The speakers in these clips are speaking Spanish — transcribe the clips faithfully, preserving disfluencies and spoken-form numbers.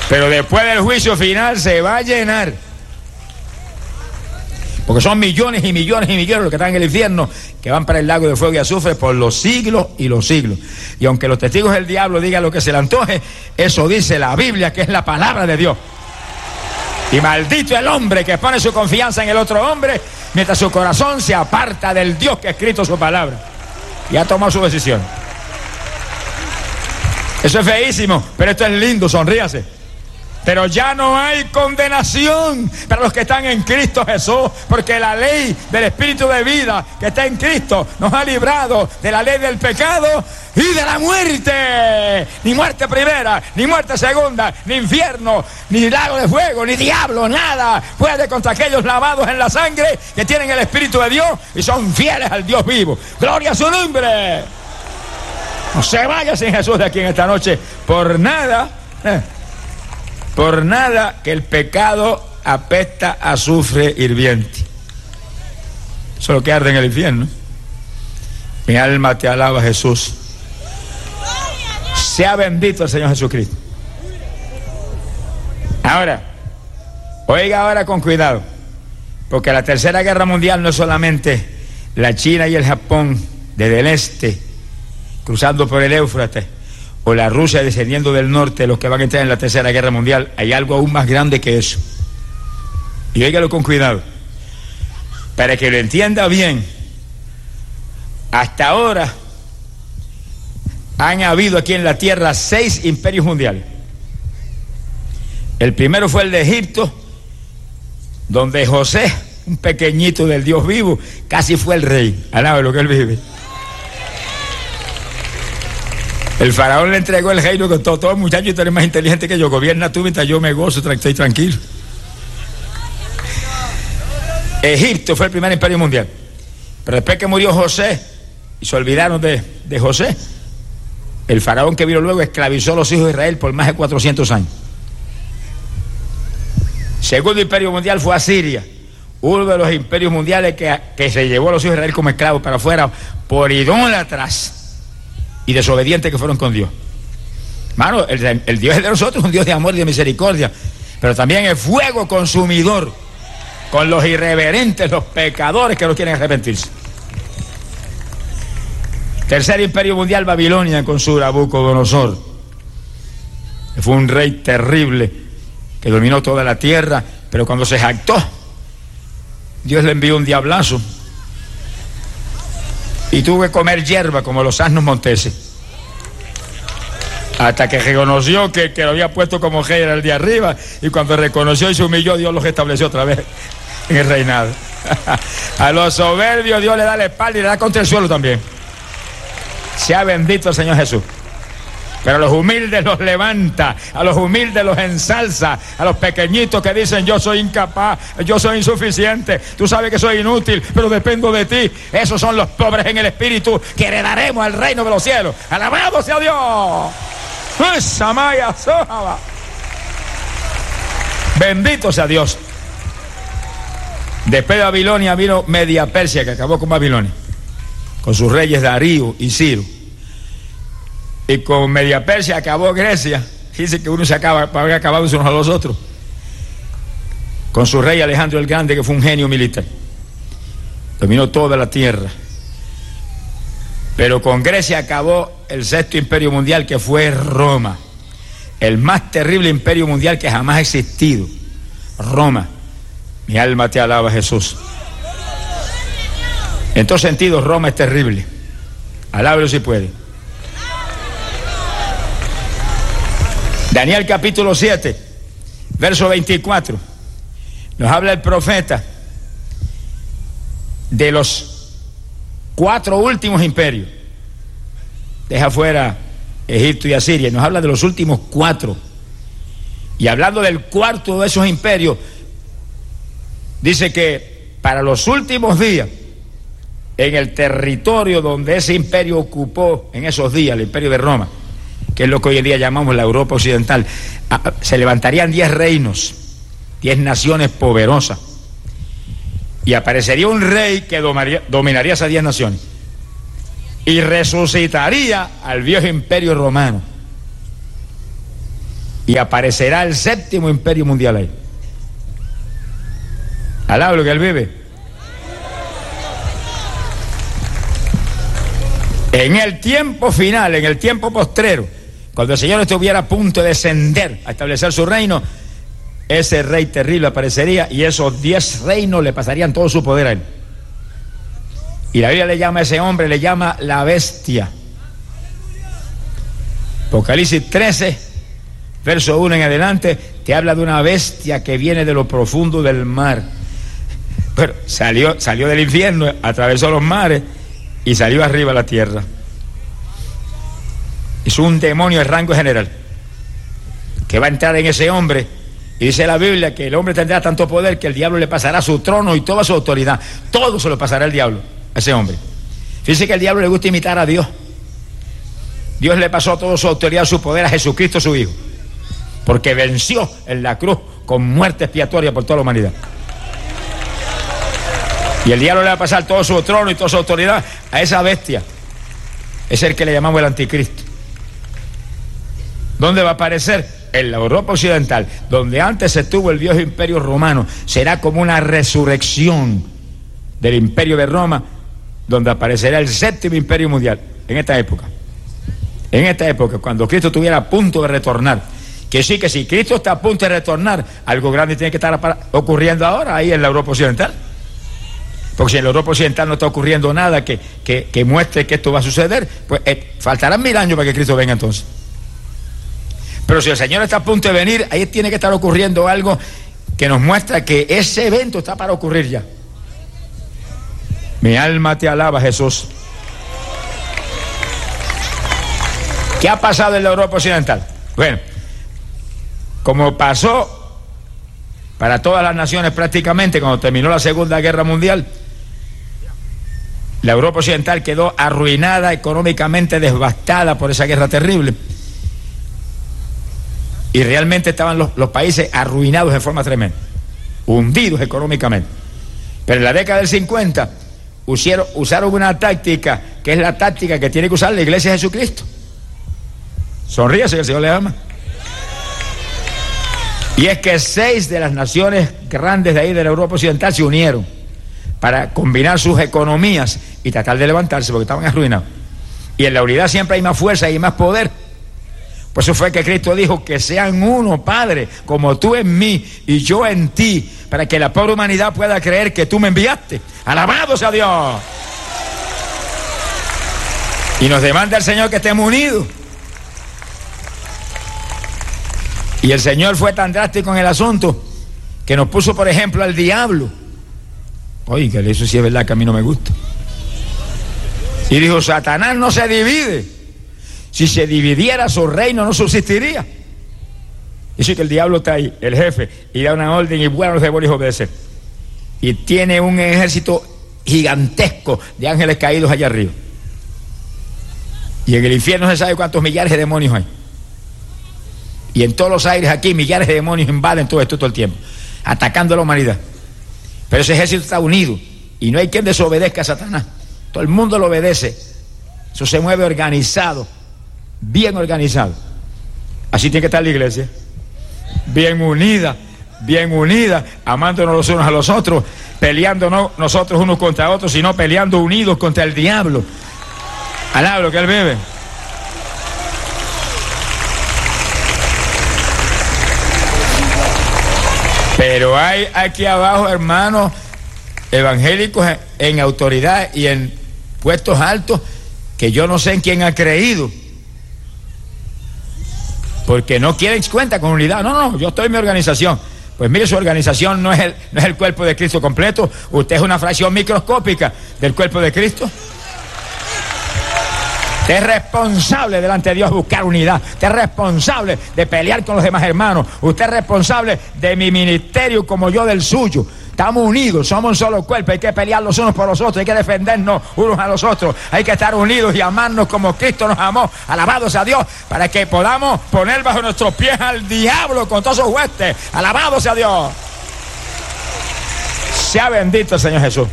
Pero después del juicio final se va a llenar. Porque son millones y millones y millones los que están en el infierno, que van para el lago de fuego y azufre por los siglos y los siglos. Y aunque los testigos del diablo digan lo que se le antoje, eso dice la Biblia, que es la palabra de Dios. Y maldito el hombre que pone su confianza en el otro hombre, mientras su corazón se aparta del Dios que ha escrito su palabra y ha tomado su decisión. Eso es feísimo, pero esto es lindo, sonríase. Pero ya no hay condenación para los que están en Cristo Jesús, porque la ley del Espíritu de vida que está en Cristo nos ha librado de la ley del pecado y de la muerte. Ni muerte primera, ni muerte segunda, ni infierno, ni lago de fuego, ni diablo, nada puede contra aquellos lavados en la sangre que tienen el Espíritu de Dios y son fieles al Dios vivo. ¡Gloria a su nombre! No se vaya sin Jesús de aquí en esta noche por nada. Eh. Por nada, que el pecado apesta a azufre hirviente. Eso es lo que arde en el infierno. Mi alma te alaba, Jesús. Sea bendito el Señor Jesucristo. Ahora, oiga ahora con cuidado, porque la tercera guerra mundial no es solamente la China y el Japón desde el este, cruzando por el Éufrates, o la Rusia descendiendo del norte, los que van a entrar en la tercera guerra mundial. Hay algo aún más grande que eso. Y óigalo con cuidado, para que lo entienda bien. Hasta ahora han habido aquí en la tierra seis imperios mundiales. El primero fue el de Egipto, donde José, un pequeñito del Dios vivo, casi fue el rey. Alaba lo que él vive. El faraón le entregó el reino con todo, todo el muchacho, tú eres más inteligente que yo, gobierna tú mientras yo me gozo, estoy tranquilo. Egipto fue el primer imperio mundial. Pero después que murió José y se olvidaron de, de José, el faraón que vino luego esclavizó a los hijos de Israel por más de cuatrocientos años. Segundo imperio mundial fue Asiria, uno de los imperios mundiales que, que se llevó a los hijos de Israel como esclavos para afuera por idólatras y desobedientes que fueron con Dios. Hermano, el, el Dios de nosotros es un Dios de amor y de misericordia, pero también es fuego consumidor con los irreverentes, los pecadores que no quieren arrepentirse. Tercer imperio mundial, Babilonia, con su Nabucodonosor. Fue un rey terrible que dominó toda la tierra, pero cuando se jactó, Dios le envió un diablazo y tuvo que comer hierba como los asnos monteses, hasta que reconoció que, que lo había puesto como rey era el de arriba, y cuando reconoció y se humilló, Dios los estableció otra vez en el reinado. A los soberbios Dios le da la espalda y le da contra el suelo también. Sea bendito el Señor Jesús. Pero a los humildes los levanta, a los humildes los ensalza, a los pequeñitos que dicen yo soy incapaz, yo soy insuficiente, tú sabes que soy inútil, pero dependo de ti. Esos son los pobres en el espíritu que heredaremos el reino de los cielos. ¡Alabado sea Dios! Bendito sea Dios. Después de Babilonia vino Media Persia, que acabó con Babilonia, con sus reyes Darío y Ciro. Y con Media Persia acabó Grecia. Dice que uno se acaba, para haber acabado unos a los otros. Con su rey Alejandro el Grande, que fue un genio militar. Dominó toda la tierra. Pero con Grecia acabó el sexto imperio mundial, que fue Roma. El más terrible imperio mundial que jamás ha existido. Roma. Mi alma te alaba, Jesús. En todos sentidos, Roma es terrible. Alábelo si puede. Daniel capítulo siete, verso veinticuatro. Nos habla el profeta de los cuatro últimos imperios. Deja fuera Egipto y Asiria. Nos habla de los últimos cuatro. Y hablando del cuarto de esos imperios, dice que para los últimos días, en el territorio donde ese imperio ocupó en esos días, el imperio de Roma, que es lo que hoy en día llamamos la Europa occidental, se levantarían diez reinos, diez naciones poderosas, y aparecería un rey que dominaría, dominaría esas diez naciones y resucitaría al viejo imperio romano. y aparecerá el séptimo imperio mundial ahí. Alaba lo que él vive. En el tiempo final, en el tiempo postrero, cuando el Señor estuviera a punto de descender a establecer su reino, ese rey terrible aparecería y esos diez reinos le pasarían todo su poder a él. Y la Biblia le llama a ese hombre, le llama la bestia. Apocalipsis trece, verso uno en adelante, te habla de una bestia que viene de lo profundo del mar. Pero salió, salió del infierno, atravesó los mares y salió arriba a la tierra. Es un demonio de rango general que va a entrar en ese hombre. Y dice la Biblia que el hombre tendrá tanto poder que el diablo le pasará su trono y toda su autoridad. Todo se lo pasará el diablo a ese hombre. Fíjese que al diablo le gusta imitar a Dios. Dios le pasó toda su autoridad, su poder a Jesucristo su Hijo, porque venció en la cruz con muerte expiatoria por toda la humanidad. Y el diablo le va a pasar todo su trono y toda su autoridad a esa bestia. Es el que le llamamos el anticristo. ¿Dónde va a aparecer? En la Europa occidental, donde antes estuvo el viejo imperio romano. Será como una resurrección del imperio de Roma, donde aparecerá el séptimo imperio mundial en esta época. En esta época, cuando Cristo estuviera a punto de retornar. Que sí, que si Cristo está a punto de retornar, algo grande tiene que estar ocurriendo ahora ahí en la Europa occidental. Porque si en la Europa occidental no está ocurriendo nada que, que, que muestre que esto va a suceder, pues eh, faltarán mil años para que Cristo venga entonces. Pero si el Señor está a punto de venir, ahí tiene que estar ocurriendo algo que nos muestra que ese evento está para ocurrir ya. Mi alma te alaba, Jesús. ¿Qué ha pasado en la Europa occidental? Bueno, como pasó para todas las naciones prácticamente cuando terminó la Segunda Guerra Mundial, la Europa occidental quedó arruinada, económicamente devastada por esa guerra terrible. Y realmente estaban los, los países arruinados en forma tremenda, hundidos económicamente. Pero en la década del cincuenta usaron, usaron una táctica que es la táctica que tiene que usar la Iglesia de Jesucristo. Sonríase, que el Señor le ama. Y es que seis de las naciones grandes de ahí de la Europa occidental se unieron para combinar sus economías y tratar de levantarse porque estaban arruinados. Y en la unidad siempre hay más fuerza y más poder. Por eso fue que Cristo dijo que sean uno, Padre, como tú en mí y yo en ti, para que la pobre humanidad pueda creer que tú me enviaste. ¡Alabado sea Dios! Y nos demanda el Señor que estemos unidos. Y el Señor fue tan drástico en el asunto que nos puso, por ejemplo, al diablo. Oiga, eso sí es verdad que a mí no me gusta. Y dijo, Satanás no se divide. Si se dividiera, su reino no subsistiría. Dice que el diablo está ahí, el jefe, y da una orden y bueno, los demonios obedecen. Y tiene un ejército gigantesco de ángeles caídos allá arriba. Y en el infierno se sabe cuántos millares de demonios hay. Y en todos los aires aquí millares de demonios invaden todo esto todo el tiempo, atacando a la humanidad. Pero ese ejército está unido y no hay quien desobedezca a Satanás. Todo el mundo lo obedece. Eso se mueve organizado, bien organizado. Así tiene que estar la iglesia, bien unida, bien unida, amándonos los unos a los otros, peleando no nosotros unos contra otros, sino peleando unidos contra el diablo. Alaba lo que él bebe. Pero hay aquí abajo, hermanos, evangélicos en, en autoridad y en puestos altos, que yo no sé en quién ha creído, porque no quieren cuenta con unidad. No, no, yo estoy en mi organización. Pues mire, su organización no es el, no es el cuerpo de Cristo completo. Usted es una fracción microscópica del cuerpo de Cristo. Usted es responsable delante de Dios de buscar unidad. Usted es responsable de pelear con los demás hermanos. Usted es responsable de mi ministerio como yo del suyo. Estamos unidos, somos un solo cuerpo. Hay que pelear los unos por los otros, hay que defendernos unos a los otros. Hay que estar unidos y amarnos como Cristo nos amó. Alabados a Dios, para que podamos poner bajo nuestros pies al diablo con todos sus huestes. Alabados a Dios. Sea bendito el Señor Jesús.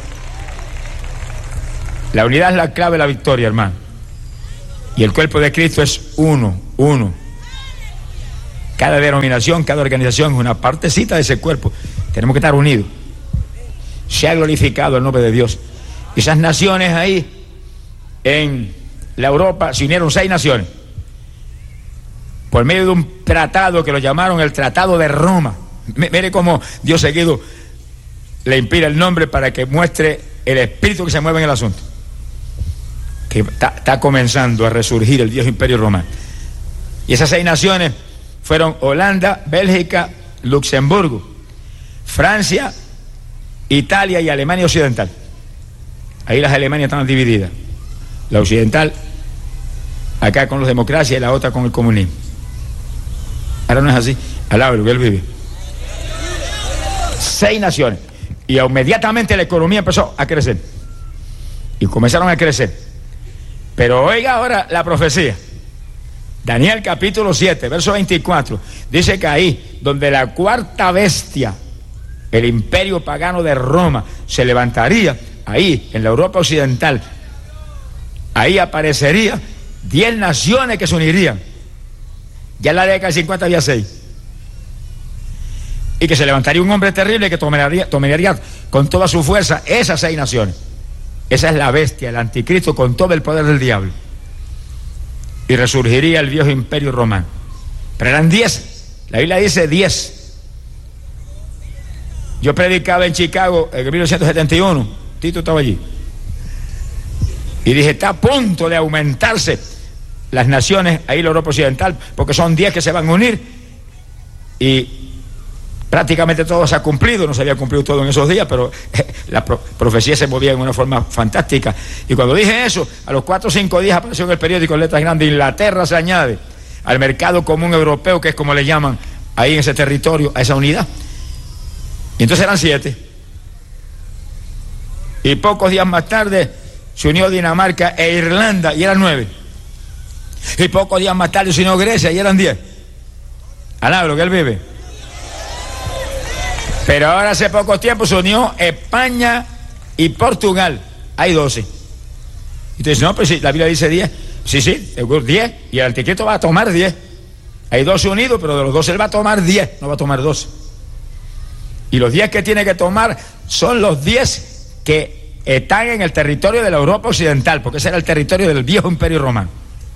La unidad es la clave de la victoria, hermano. Y el cuerpo de Cristo es uno, uno. Cada denominación, cada organización es una partecita de ese cuerpo. Tenemos que estar unidos. Se ha glorificado el nombre de Dios. Esas naciones ahí, en la Europa, se unieron seis naciones. Por medio de un tratado que lo llamaron el Tratado de Roma. Mire cómo Dios seguido le inspira el nombre para que muestre el espíritu que se mueve en el asunto. Que está, está comenzando a resurgir el Dios Imperio Romano. Y esas seis naciones fueron Holanda, Bélgica, Luxemburgo, Francia, Italia y Alemania Occidental. Ahí las Alemanias estaban divididas. La occidental, acá con los democracias, y la otra con el comunismo. Ahora no es así. Al lado de lo que él vive. Seis naciones. Y inmediatamente la economía empezó a crecer. Y comenzaron a crecer. Pero oiga ahora la profecía. Daniel capítulo siete, verso veinticuatro. Dice que ahí, donde la cuarta bestia, el imperio pagano de Roma, se levantaría, ahí, en la Europa occidental, ahí aparecería diez naciones que se unirían. Ya en la década del cincuenta había seis. Y que se levantaría un hombre terrible que tomaría, tomaría con toda su fuerza esas seis naciones. Esa es la bestia, el anticristo, con todo el poder del diablo. Y resurgiría el viejo imperio romano. Pero eran diez. La Biblia dice diez. Yo predicaba en Chicago en mil novecientos setenta y uno. Tito estaba allí. Y dije, está a punto de aumentarse las naciones, ahí la Europa Occidental, porque son diez que se van a unir. Y prácticamente todo se ha cumplido. No se había cumplido todo en esos días, pero eh, la pro profecía se movía en una forma fantástica. Y cuando dije eso, a los cuatro o cinco días apareció en el periódico en letras grandes: Inglaterra se añade al mercado común europeo, que es como le llaman ahí en ese territorio, a esa unidad. Y entonces eran siete. Y pocos días más tarde se unió Dinamarca e Irlanda, y eran nueve. Y pocos días más tarde se unió Grecia, y eran diez. Alá, lo que él vive. Pero ahora hace poco tiempo se unió España y Portugal. Hay doce. Y tú dices, no, pues sí, la Biblia dice diez. Sí, sí, diez. Y el anticristo va a tomar diez. Hay doce unidos, pero de los doce él va a tomar diez, no va a tomar doce. Y los diez que tiene que tomar son los diez que están en el territorio de la Europa Occidental, porque ese era el territorio del viejo imperio romano.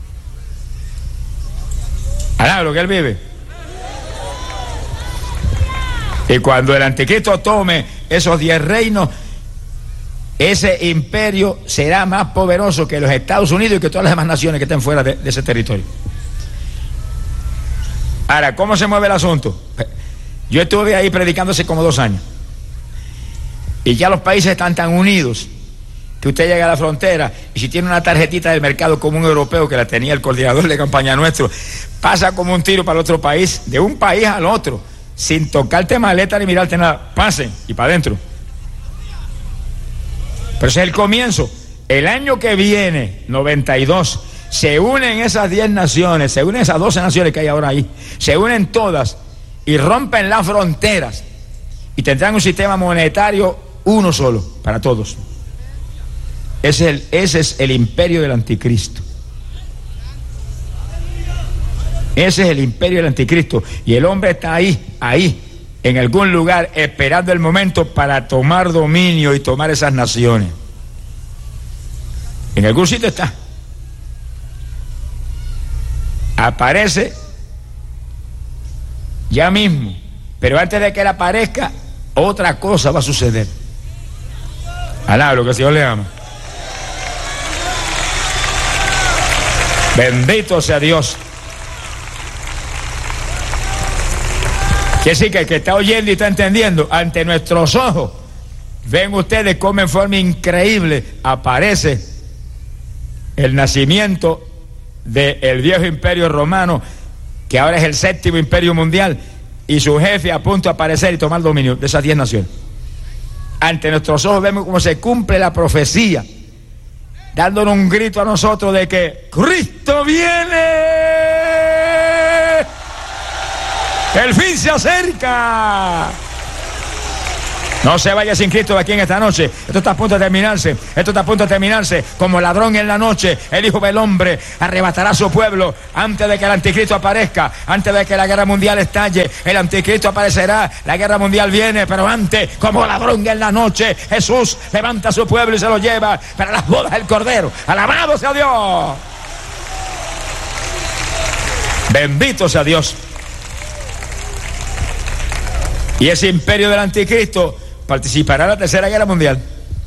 Alá, lo que él vive. Y cuando el anticristo tome esos diez reinos, ese imperio será más poderoso que los Estados Unidos y que todas las demás naciones que estén fuera de, de ese territorio. Ahora, ¿cómo se mueve el asunto? Yo estuve ahí predicando hace como dos años. Y ya los países están tan unidos que usted llega a la frontera y si tiene una tarjetita del mercado común europeo, que la tenía el coordinador de campaña nuestro, pasa como un tiro para el otro país, de un país al otro, sin tocarte maleta ni mirarte nada. Pasen y para adentro. Pero ese es el comienzo. El año que viene, noventa y dos, se unen esas diez naciones, se unen esas doce naciones que hay ahora ahí, se unen todas y rompen las fronteras y tendrán un sistema monetario uno solo para todos. Ese es el, ese es el imperio del anticristo. Ese es el imperio del anticristo. Y el hombre está ahí, ahí, en algún lugar, esperando el momento para tomar dominio y tomar esas naciones. En algún sitio está. Aparece ya mismo. Pero antes de que él aparezca, otra cosa va a suceder. Alá, lo que el Señor le ama. Bendito sea Dios. Que sí, que el que está oyendo y está entendiendo, ante nuestros ojos, ven ustedes cómo en forma increíble aparece el nacimiento del viejo imperio romano, que ahora es el séptimo imperio mundial, y su jefe a punto de aparecer y tomar dominio de esas diez naciones. Ante nuestros ojos vemos cómo se cumple la profecía, dándonos un grito a nosotros de que Cristo viene. El fin se acerca. No se vaya sin Cristo de aquí en esta noche. Esto está a punto de terminarse. Esto está a punto de terminarse. Como ladrón en la noche, el Hijo del Hombre arrebatará a su pueblo antes de que el anticristo aparezca, antes de que la guerra mundial estalle. El anticristo aparecerá, la guerra mundial viene, pero antes, como ladrón en la noche, Jesús levanta a su pueblo y se lo lleva para las bodas del Cordero. ¡Alabado sea Dios! Bendito sea Dios. Y ese imperio del anticristo participará en la tercera guerra mundial.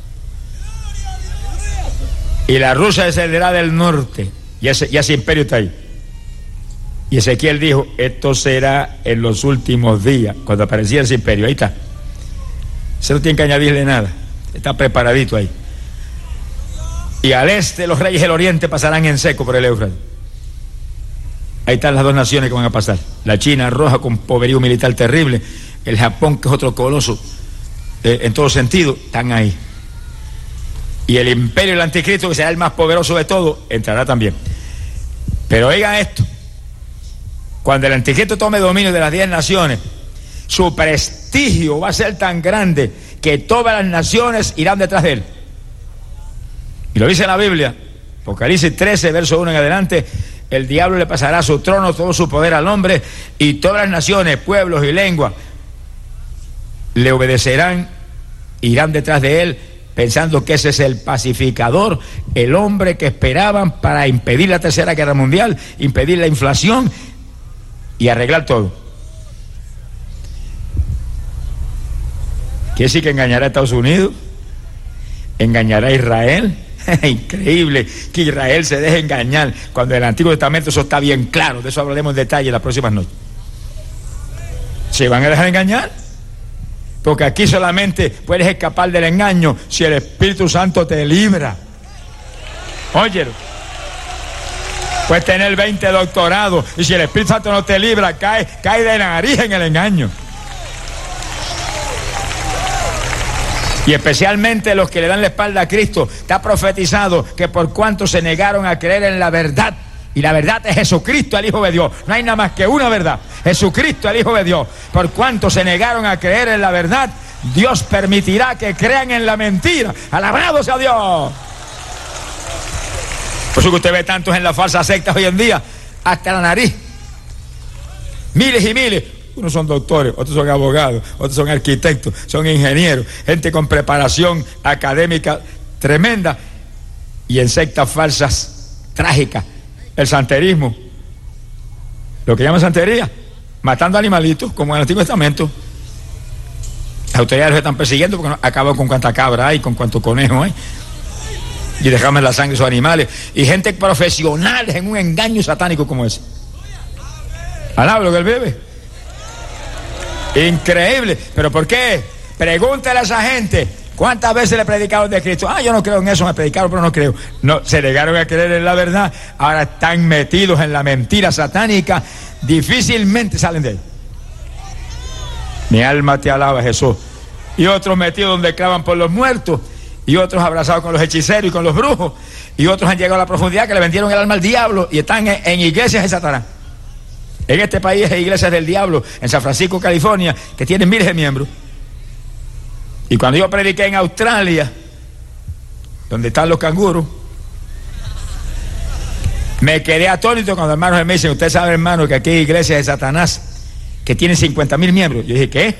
Y la Rusia descenderá del norte. Y ese, y ese imperio está ahí. Y Ezequiel dijo, esto será en los últimos días, cuando apareciera ese imperio. Ahí está. Se no tiene que añadirle nada. Está preparadito ahí. Y al este los reyes del oriente pasarán en seco por el Éufrates. Ahí están las dos naciones que van a pasar. La China roja con poderío militar terrible. El Japón, que es otro coloso eh, en todo sentido, están ahí. Y el imperio del anticristo, que será el más poderoso de todos, entrará también. Pero oigan esto: cuando el anticristo tome dominio de las diez naciones, su prestigio va a ser tan grande que todas las naciones irán detrás de él. Y lo dice la Biblia, Apocalipsis trece, verso uno en adelante: el diablo le pasará su trono, todo su poder al hombre, y todas las naciones, pueblos y lenguas le obedecerán, irán detrás de él, pensando que ese es el pacificador, el hombre que esperaban para impedir la tercera guerra mundial, impedir la inflación y arreglar todo. Quiere decir que engañará a Estados Unidos, engañará a Israel. Increíble que Israel se deje engañar, cuando en el Antiguo Testamento eso está bien claro. De eso hablaremos en detalle en las próximas noches. ¿Se van a dejar engañar? Porque aquí solamente puedes escapar del engaño si el Espíritu Santo te libra. Oye, puedes tener veinte doctorados y si el Espíritu Santo no te libra, cae, cae de nariz en el engaño. Y especialmente los que le dan la espalda a Cristo, está profetizado que por cuanto se negaron a creer en la verdad, y la verdad es Jesucristo, el Hijo de Dios, no hay nada más que una verdad, Jesucristo, el Hijo de Dios. Por cuanto se negaron a creer en la verdad, Dios permitirá que crean en la mentira. ¡Alabado sea Dios! Por eso que usted ve tantos en las falsas sectas hoy en día, hasta la nariz, miles y miles. Unos son doctores, otros son abogados, otros son arquitectos, son ingenieros, gente con preparación académica tremenda, y en sectas falsas trágicas. El santerismo, lo que llaman santería, matando animalitos, como en el Antiguo Testamento. Las autoridades los están persiguiendo porque acaban con cuánta cabra hay, con cuánto conejo hay, y dejarme la sangre de esos animales. Y gente profesional en un engaño satánico como ese. Alaba lo que él bebe. Increíble. ¿Pero por qué? Pregúntale a esa gente cuántas veces le predicaron de Cristo. Ah, yo no creo en eso, me predicaron, pero no creo. No, se negaron a creer en la verdad. Ahora están metidos en la mentira satánica. Difícilmente salen de él. Mi alma te alaba, Jesús. Y otros metidos donde clavan por los muertos, y otros abrazados con los hechiceros y con los brujos, y otros han llegado a la profundidad que le vendieron el alma al diablo y están en, en iglesias de Satanás. En este país hay iglesias del diablo, en San Francisco, California, que tienen miles de miembros. Y cuando yo prediqué en Australia, donde están los canguros, me quedé atónito cuando hermanos me dicen: usted sabe, hermano, que aquí hay iglesias de Satanás que tienen cincuenta mil miembros. Yo dije: ¿qué?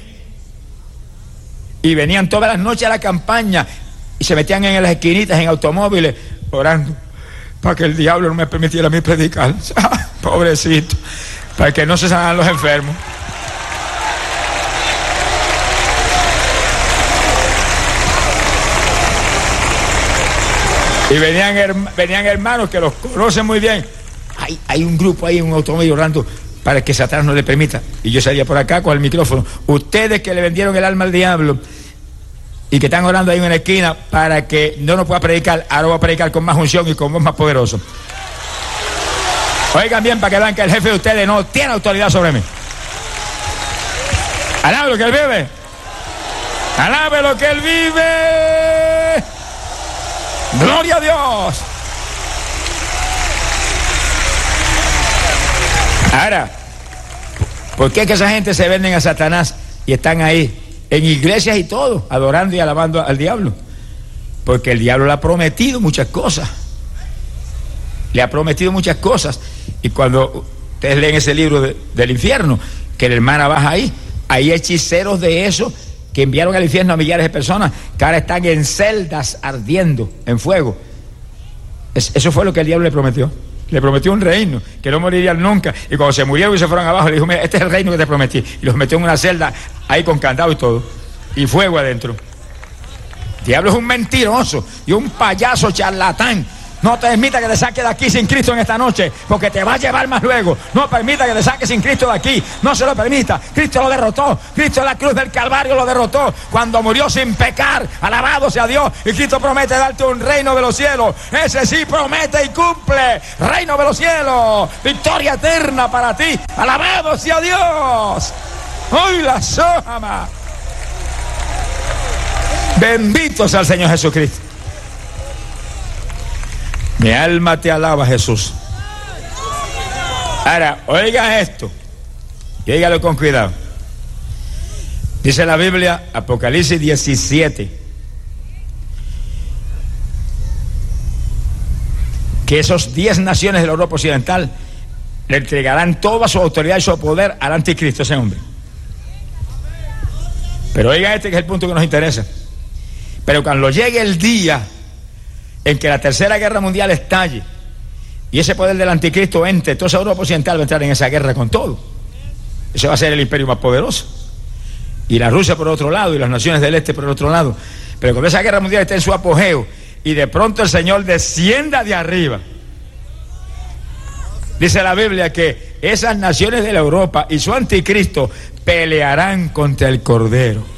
Y venían todas las noches a la campaña y se metían en las esquinitas, en automóviles, orando para que el diablo no me permitiera a mí predicar. Pobrecito, para que no se sanaran los enfermos. Y venían, venían hermanos que los conocen muy bien. Hay, hay un grupo ahí en un automóvil orando para que Satanás no le permita. Y yo salía por acá con el micrófono: ustedes que le vendieron el alma al diablo y que están orando ahí en la esquina para que no nos pueda predicar, ahora voy a predicar con más unción y con voz más poderoso. Oigan bien, para que vean que el jefe de ustedes no tiene autoridad sobre mí. Alabe lo que él vive. Alabe lo que él vive. Gloria a Dios. Ahora, ¿por qué es que esa gente se venden a Satanás y están ahí en iglesias y todo, adorando y alabando al diablo, porque el diablo le ha prometido muchas cosas, le ha prometido muchas cosas, y cuando ustedes leen ese libro de, del infierno, que la hermana baja ahí, hay hechiceros de esos que enviaron al infierno a millares de personas, que ahora están en celdas ardiendo en fuego. Es, eso fue lo que el diablo le prometió. Le prometió un reino, que no morirían nunca, y cuando se murieron y se fueron abajo, le dijo: mira, este es el reino que te prometí, y los metió en una celda ahí con candado y todo, y fuego adentro. El diablo es un mentiroso y un payaso charlatán. No te permita que te saque de aquí sin Cristo en esta noche, porque te va a llevar más luego. No permita que te saque sin Cristo de aquí, no se lo permita. Cristo lo derrotó, Cristo en la cruz del Calvario lo derrotó cuando murió sin pecar. Alabado sea Dios. Y Cristo promete darte un reino de los cielos. Ese sí promete y cumple. Reino de los cielos, victoria eterna para ti. Alabado sea Dios. Hoy la sojama. Bendito sea el Señor Jesucristo. Mi alma te alaba, Jesús. Ahora, oiga esto y óigalo con cuidado. Dice la Biblia, Apocalipsis diecisiete, que esos diez naciones de la Europa Occidental le entregarán toda su autoridad y su poder al anticristo, ese hombre. Pero oiga este que es el punto que nos interesa. Pero cuando llegue el día en que la tercera guerra mundial estalle y ese poder del anticristo entre, toda esa Europa Occidental va a entrar en esa guerra con todo. Ese va a ser el imperio más poderoso, y la Rusia por otro lado y las naciones del este por el otro lado. Pero cuando esa guerra mundial esté en su apogeo y de pronto el Señor descienda de arriba, dice la Biblia que esas naciones de la Europa y su anticristo pelearán contra el Cordero.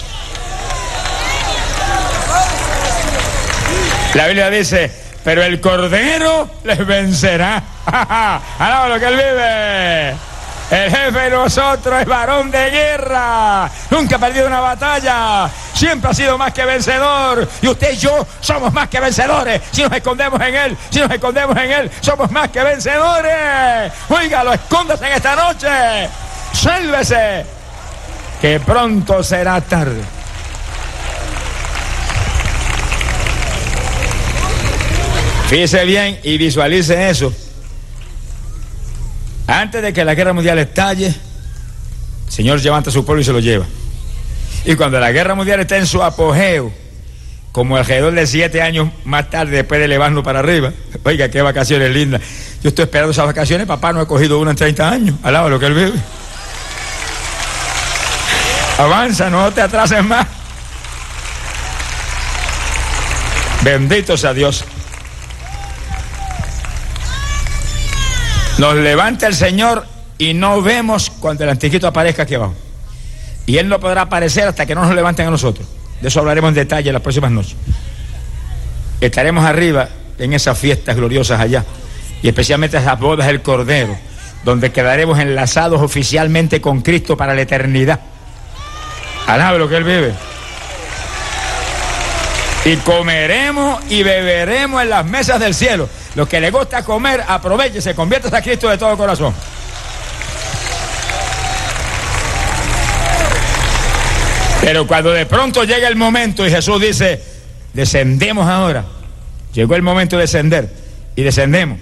La Biblia dice: pero el Cordero les vencerá. Alaba lo que Él vive. El jefe de nosotros es varón de guerra. Nunca ha perdido una batalla. Siempre ha sido más que vencedor. Y usted y yo somos más que vencedores. Si nos escondemos en Él, si nos escondemos en Él, somos más que vencedores. Óigalo, escóndase en esta noche. Sálvese, que pronto será tarde. Fíjese bien y visualice eso. Antes de que la guerra mundial estalle, el Señor levanta a su pueblo y se lo lleva. Y cuando la guerra mundial está en su apogeo, como alrededor de siete años más tarde, después de elevarnos para arriba, oiga, qué vacaciones lindas. Yo estoy esperando esas vacaciones, papá no ha cogido una en treinta años. Alaba lo que Él vive. Avanza, no te atrases más. Bendito sea Dios. Nos levanta el Señor y no vemos cuando el anticristo aparezca aquí abajo. Y Él no podrá aparecer hasta que no nos levanten a nosotros. De eso hablaremos en detalle las próximas noches. Estaremos arriba en esas fiestas gloriosas allá, y especialmente esas bodas del Cordero, donde quedaremos enlazados oficialmente con Cristo para la eternidad. Alaba lo que Él vive. Y comeremos y beberemos en las mesas del cielo. Los que les gusta comer, aprovéchese, conviértase a Cristo de todo corazón. Pero cuando de pronto llega el momento y Jesús dice: descendemos ahora, llegó el momento de descender, y descendemos,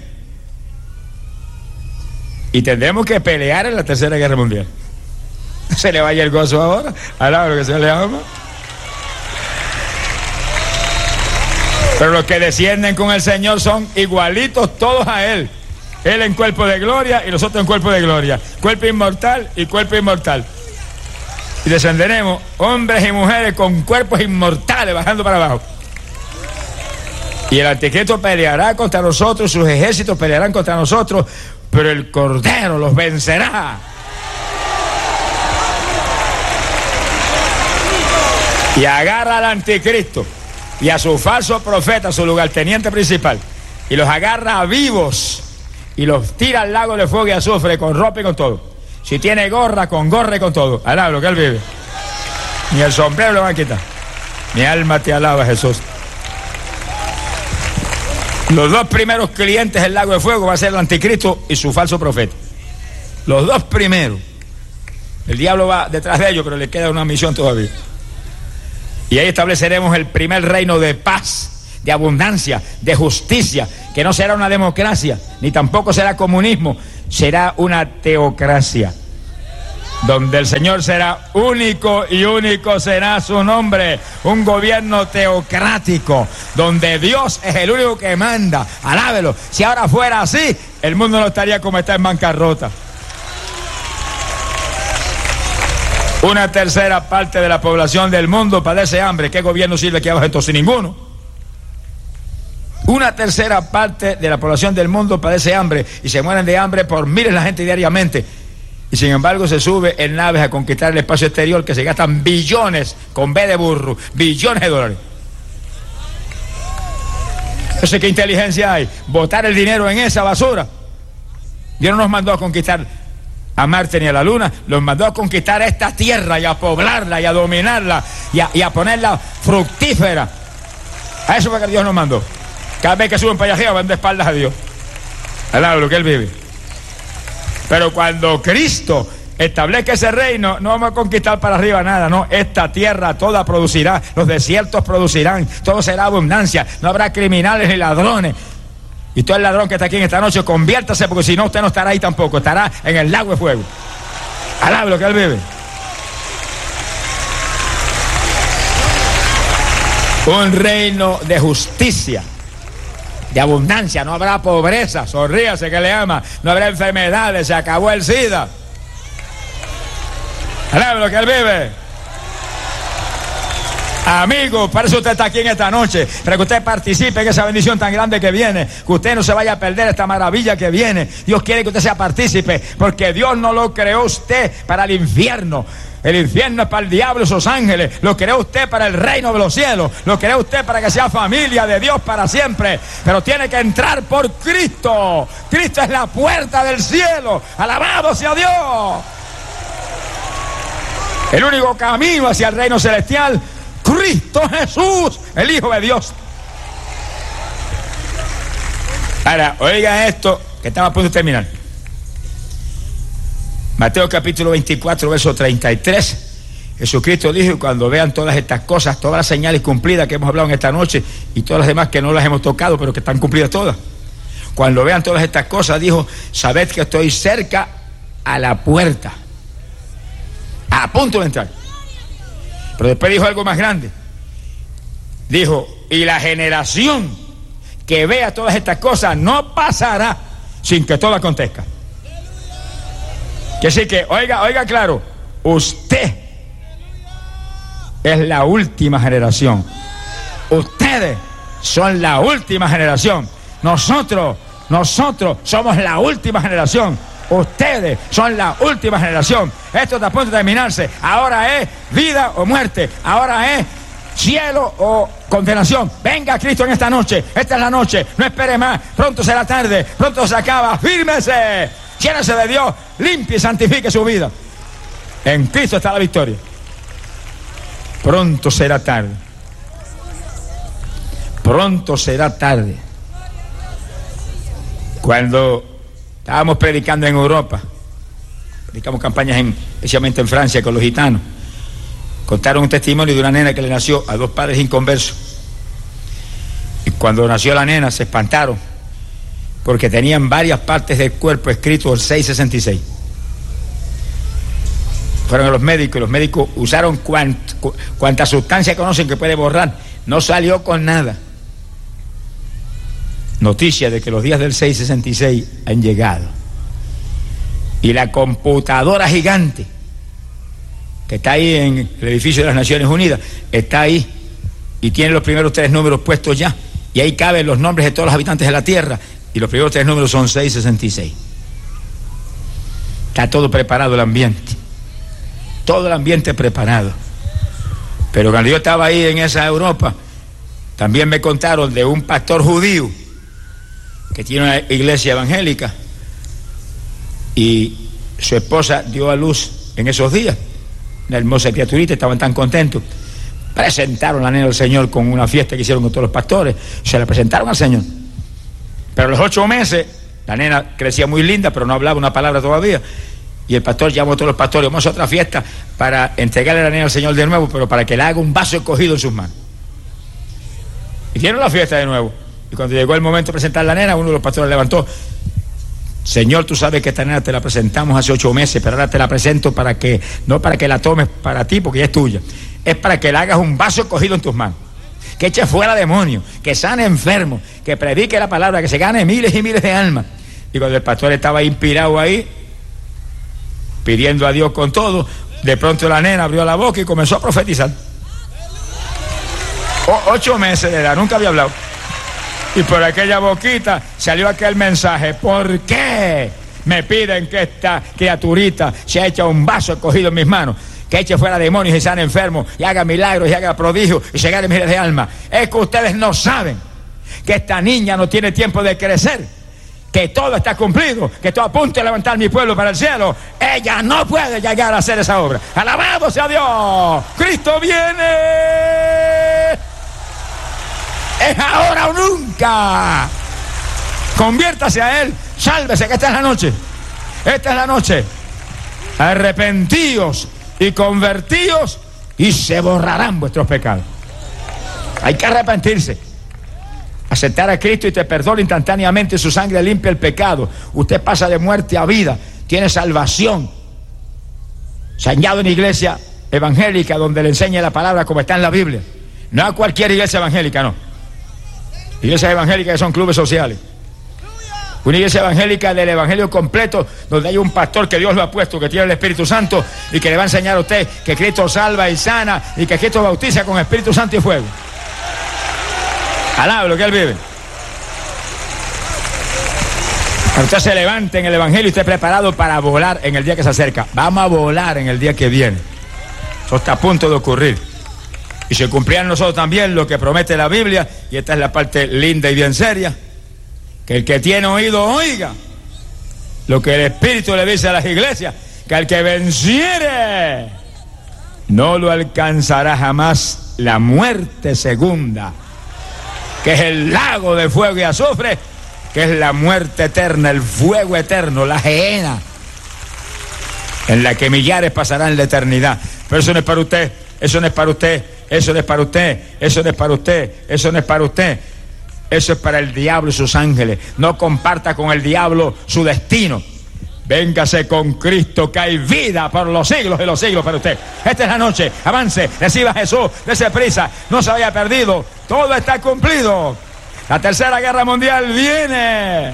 y tendremos que pelear en la tercera guerra mundial. Se le vaya el gozo ahora, alaba lo que se le ama. Pero los que descienden con el Señor son igualitos todos a Él. Él en cuerpo de gloria y nosotros en cuerpo de gloria. Cuerpo inmortal y cuerpo inmortal. Y descenderemos hombres y mujeres con cuerpos inmortales bajando para abajo. Y el anticristo peleará contra nosotros, sus ejércitos pelearán contra nosotros, pero el Cordero los vencerá. Y agarra al anticristo y a su falso profeta, su lugarteniente principal, y los agarra vivos y los tira al lago de fuego y azufre, con ropa y con todo. Si tiene gorra, con gorra y con todo. Alaba lo que Él vive. Ni el sombrero lo van a quitar. Mi alma te alaba, Jesús. Los dos primeros clientes del lago de fuego va a ser el anticristo y su falso profeta. Los dos primeros. El diablo va detrás de ellos, pero le queda una misión todavía. Y ahí estableceremos el primer reino de paz, de abundancia, de justicia, que no será una democracia, ni tampoco será comunismo, será una teocracia, donde el Señor será único y único será su nombre. Un gobierno teocrático, donde Dios es el único que manda. Alábelo. Si ahora fuera así, el mundo no estaría como está, en bancarrota. Una tercera parte de la población del mundo padece hambre. ¿Qué gobierno sirve aquí abajo? Entonces ninguno. Una tercera parte de la población del mundo padece hambre y se mueren de hambre por miles la gente diariamente. Y sin embargo se sube en naves a conquistar el espacio exterior, que se gastan billones, con B de burro, billones de dólares. Entonces, ¿qué inteligencia hay? Botar el dinero en esa basura. Dios no nos mandó a conquistar a Marte ni a la Luna, los mandó a conquistar esta tierra y a poblarla y a dominarla y a, y a ponerla fructífera. A eso fue que Dios nos mandó. Cada vez que suben para allá van de espaldas a Dios, al lado de lo que Él vive. Pero cuando Cristo establezca ese reino, no vamos a conquistar para arriba nada, no. Esta tierra toda producirá, los desiertos producirán, todo será abundancia, no habrá criminales ni ladrones. Y todo el ladrón que está aquí en esta noche, conviértase, porque si no, usted no estará ahí tampoco, estará en el lago de fuego. Alabe lo que Él vive. Un reino de justicia, de abundancia, no habrá pobreza, sonríase que le ama, no habrá enfermedades, se acabó el SIDA. Alabe lo que Él vive. Amigo, para eso usted está aquí en esta noche, para que usted participe en esa bendición tan grande que viene, que usted no se vaya a perder esta maravilla que viene. Dios quiere que usted sea partícipe, porque Dios no lo creó usted para el infierno. El infierno es para el diablo y sus ángeles. Lo creó usted para el reino de los cielos. Lo creó usted para que sea familia de Dios para siempre. Pero tiene que entrar por Cristo. Cristo es la puerta del cielo. Alabado sea Dios. El único camino hacia el reino celestial, Cristo Jesús, el Hijo de Dios. Ahora, oiga esto, que estamos a punto de terminar. Mateo capítulo veinticuatro, verso treinta y tres. Jesucristo dijo: cuando vean todas estas cosas, todas las señales cumplidas que hemos hablado en esta noche, y todas las demás que no las hemos tocado, pero que están cumplidas todas. Cuando vean todas estas cosas, dijo: sabed que estoy cerca a la puerta, a punto de entrar. Pero después dijo algo más grande. Dijo: y la generación que vea todas estas cosas no pasará sin que todo acontezca. Que sí que, oiga, oiga claro, usted es la última generación. Ustedes son la última generación. Nosotros, nosotros somos la última generación. Ustedes son la última generación. Esto está a punto de terminarse. Ahora es vida o muerte. Ahora es cielo o condenación. Venga Cristo en esta noche. Esta es la noche. No espere más. Pronto será tarde. Pronto se acaba. Fírmese. Llénese de Dios. Limpie y santifique su vida. En Cristo está la victoria. Pronto será tarde. Pronto será tarde. Cuando estábamos predicando en Europa, predicamos campañas en, especialmente en Francia con los gitanos, contaron un testimonio de una nena que le nació a dos padres inconversos. Y cuando nació la nena se espantaron porque tenían varias partes del cuerpo escrito el seiscientos sesenta y seis. Fueron a los médicos y los médicos usaron cuant, cu, cuanta sustancia conocen que puede borrar. No salió con nada. Noticia de que los días del seiscientos sesenta y seis han llegado. Y la computadora gigante que está ahí en el edificio de las Naciones Unidas, está ahí y tiene los primeros tres números puestos ya. Y ahí caben los nombres de todos los habitantes de la Tierra. Y los primeros tres números son seiscientos sesenta y seis. Está todo preparado el ambiente. Todo el ambiente preparado. Pero cuando yo estaba ahí en esa Europa, también me contaron de un pastor judío que tiene una iglesia evangélica y su esposa dio a luz en esos días, una hermosa criaturita, estaban tan contentos. Presentaron a la nena al Señor con una fiesta que hicieron con todos los pastores, se la presentaron al Señor. Pero a los ocho meses, la nena crecía muy linda, pero no hablaba una palabra todavía. Y el pastor llamó a todos los pastores, vamos a otra fiesta para entregarle la nena al Señor de nuevo, pero para que le haga un vaso escogido en sus manos. Hicieron la fiesta de nuevo. Y cuando llegó el momento de presentar la nena, uno de los pastores levantó: Señor, tú sabes que esta nena te la presentamos hace ocho meses, pero ahora te la presento para que, no para que la tomes para ti, porque ya es tuya. Es para que le hagas un vaso escogido en tus manos. Que eche fuera demonios, que sane enfermos, que predique la palabra, que se gane miles y miles de almas. Y cuando el pastor estaba inspirado ahí, pidiendo a Dios con todo, de pronto la nena abrió la boca y comenzó a profetizar. O, ocho meses de edad, nunca había hablado. Y por aquella boquita salió aquel mensaje: ¿por qué me piden que esta criaturita se eche un vaso escogido en mis manos? Que eche fuera demonios y sane enfermos, y haga milagros y haga prodigios y se gane miles de almas. Es que ustedes no saben que esta niña no tiene tiempo de crecer, que todo está cumplido, que estoy a punto de levantar mi pueblo para el cielo. Ella no puede llegar a hacer esa obra. ¡Alabado sea Dios! ¡Cristo viene! ¡Es ahora o nunca! Conviértase a Él, sálvese, que esta es la noche. Esta es la noche. Arrepentíos y convertíos y se borrarán vuestros pecados. Hay que arrepentirse, aceptar a Cristo y te perdona instantáneamente. Su sangre limpia el pecado. Usted pasa de muerte a vida, tiene salvación. Se ha hallado en iglesia evangélica donde le enseña la palabra como está en la Biblia. No a cualquier iglesia evangélica, no. Iglesias evangélicas que son clubes sociales. Una iglesia evangélica del evangelio completo, donde hay un pastor que Dios lo ha puesto, que tiene el Espíritu Santo y que le va a enseñar a usted que Cristo salva y sana y que Cristo bautiza con Espíritu Santo y fuego. Alaba lo que Él vive. Cuando usted se levante en el evangelio y esté preparado para volar en el día que se acerca. Vamos a volar en el día que viene. Eso está a punto de ocurrir. Y se cumplirá en nosotros también lo que promete la Biblia, y esta es la parte linda y bien seria: que el que tiene oído oiga lo que el Espíritu le dice a las iglesias, que al que venciere no lo alcanzará jamás la muerte segunda, que es el lago de fuego y azufre, que es la muerte eterna, el fuego eterno, la gehenna, en la que millares pasarán la eternidad. Pero eso no es para usted, eso no es para usted, eso no es para usted, eso no es para usted, eso no es para usted. Eso es para el diablo y sus ángeles. No comparta con el diablo su destino. Véngase con Cristo, que hay vida por los siglos de los siglos para usted. Esta es la noche. Avance, reciba a Jesús, dése prisa, no se haya perdido. Todo está cumplido. La tercera guerra mundial viene.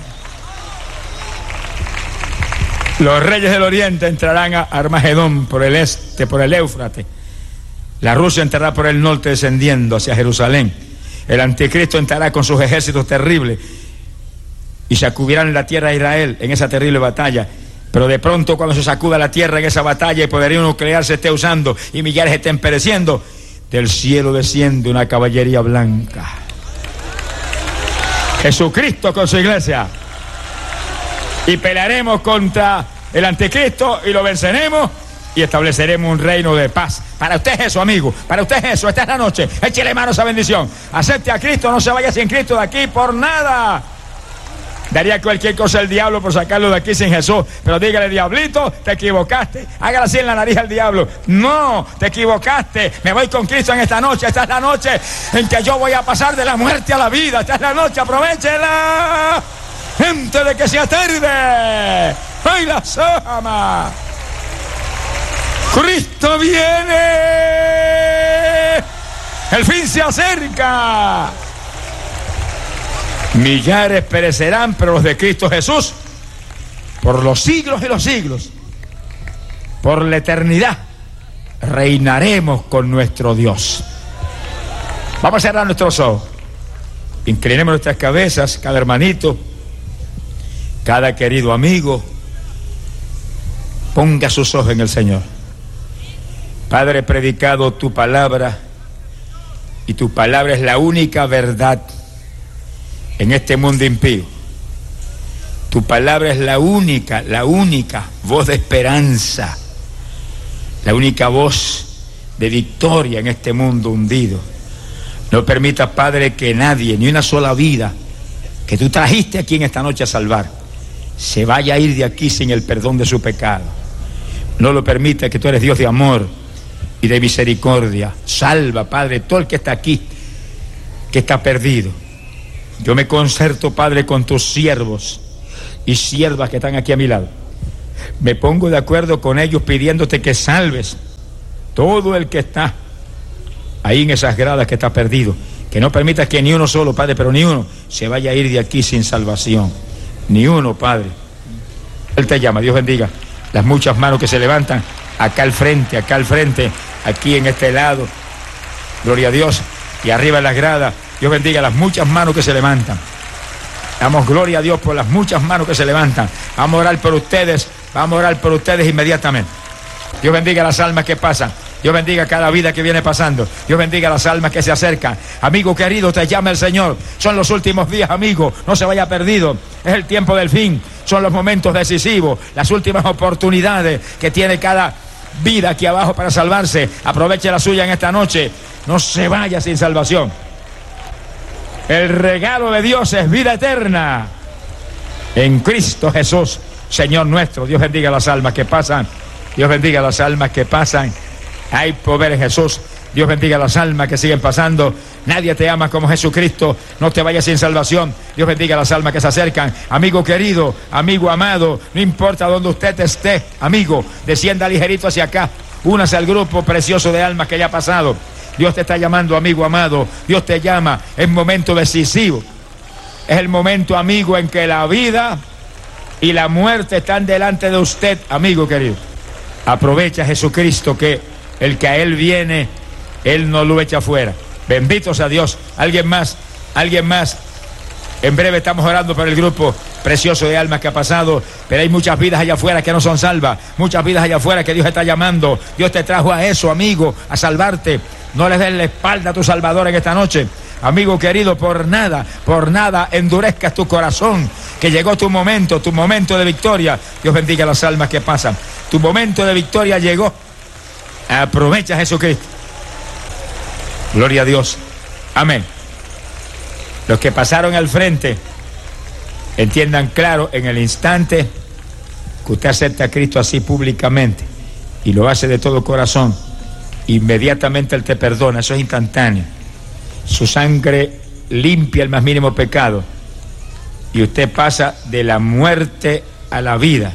Los reyes del oriente entrarán a Armagedón por el este, por el Éufrates. La Rusia entrará por el norte descendiendo hacia Jerusalén. El anticristo entrará con sus ejércitos terribles y sacudirán la tierra de Israel en esa terrible batalla. Pero de pronto, cuando se sacuda la tierra en esa batalla y el poderío nuclear se esté usando y millares estén pereciendo, del cielo desciende una caballería blanca. Jesucristo con su iglesia. Y pelearemos contra el anticristo y lo venceremos y estableceremos un reino de paz. Para usted es eso, amigo. Para usted es eso. Esta es la noche. Échele mano a esa bendición. Acepte a Cristo. No se vaya sin Cristo de aquí por nada. Daría cualquier cosa el diablo por sacarlo de aquí sin Jesús. Pero dígale: diablito, te equivocaste. Hágale así en la nariz al diablo. No, te equivocaste. Me voy con Cristo en esta noche. Esta es la noche en que yo voy a pasar de la muerte a la vida. Esta es la noche. Aprovechela. Gente de que sea tarde. ¡Ay, la sama! Cristo viene, el fin se acerca. Millares perecerán, pero los de Cristo Jesús, por los siglos y los siglos, por la eternidad, reinaremos con nuestro Dios. Vamos a cerrar nuestros ojos, inclinemos nuestras cabezas, cada hermanito, cada querido amigo, ponga sus ojos en el Señor. Padre, he predicado tu palabra y tu palabra es la única verdad en este mundo impío. Tu palabra es la única, la única voz de esperanza, la única voz de victoria en este mundo hundido. No permitas, Padre, que nadie, ni una sola vida que tú trajiste aquí en esta noche a salvar, se vaya a ir de aquí sin el perdón de su pecado. No lo permita, que tú eres Dios de amor y de misericordia. Salva, Padre, todo el que está aquí, que está perdido. Yo me concerto, Padre, con tus siervos y siervas que están aquí a mi lado. Me pongo de acuerdo con ellos pidiéndote que salves todo el que está ahí en esas gradas, que está perdido. Que no permitas que ni uno solo, Padre, pero ni uno se vaya a ir de aquí sin salvación. Ni uno, Padre. Él te llama. Dios bendiga las muchas manos que se levantan acá al frente, acá al frente, aquí en este lado. Gloria a Dios. Y arriba en las gradas. Dios bendiga las muchas manos que se levantan. Damos gloria a Dios por las muchas manos que se levantan. Vamos a orar por ustedes. Vamos a orar por ustedes inmediatamente. Dios bendiga las almas que pasan. Dios bendiga cada vida que viene pasando. Dios bendiga las almas que se acercan. Amigo querido, te llama el Señor. Son los últimos días, amigo. No se vaya perdido. Es el tiempo del fin. Son los momentos decisivos. Las últimas oportunidades que tiene cada vida aquí abajo para salvarse. Aproveche la suya en esta noche. No se vaya sin salvación. El regalo de Dios es vida eterna en Cristo Jesús, Señor nuestro. Dios bendiga las almas que pasan. Dios bendiga las almas que pasan. Hay poder en Jesús. Dios bendiga las almas que siguen pasando. Nadie te ama como Jesucristo. No te vayas sin salvación. Dios bendiga las almas que se acercan. Amigo querido, amigo amado, no importa dónde usted esté, amigo, descienda ligerito hacia acá. Únase al grupo precioso de almas que ya ha pasado. Dios te está llamando, amigo amado. Dios te llama. Es momento decisivo. Es el momento, amigo, en que la vida y la muerte están delante de usted, amigo querido. Aprovecha a Jesucristo, que el que a Él viene, Él no lo echa fuera. Bendito sea Dios. Alguien más, alguien más. En breve estamos orando por el grupo precioso de almas que ha pasado, pero hay muchas vidas allá afuera que no son salvas, muchas vidas allá afuera que Dios está llamando. Dios te trajo a eso, amigo, a salvarte. No le des la espalda a tu Salvador en esta noche. Amigo querido, por nada, por nada endurezcas tu corazón, que llegó tu momento, tu momento de victoria. Dios bendiga las almas que pasan. Tu momento de victoria llegó. Aprovecha a Jesucristo. Gloria a Dios. Amén. Los que pasaron al frente, entiendan claro, en el instante que usted acepta a Cristo así públicamente y lo hace de todo corazón, inmediatamente Él te perdona. Eso es instantáneo. Su sangre limpia el más mínimo pecado y usted pasa de la muerte a la vida.